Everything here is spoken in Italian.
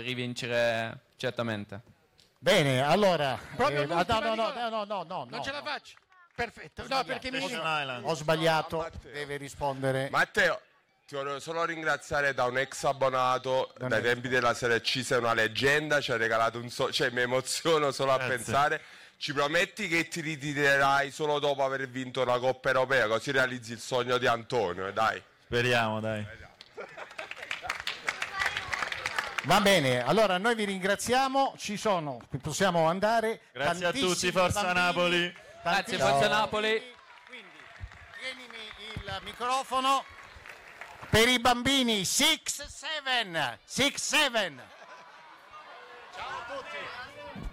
rivincere certamente. Bene, allora... no, non ce la faccio. Perfetto, no, perché ho sbagliato, deve rispondere. Matteo, ti volevo solo ringraziare da un ex abbonato dai tempi della Serie C, sei una leggenda, ci hai regalato cioè mi emoziono solo a pensare. Ci prometti che ti ritirerai solo dopo aver vinto la Coppa Europea, così realizzi il sogno di Antonio, dai. Speriamo, dai. Va bene, allora noi vi ringraziamo, possiamo andare. Grazie a tutti, Forza Napoli. Grazie, Forza Napoli. Quindi, tienimi il microfono per i bambini 6-7. Ciao a tutti.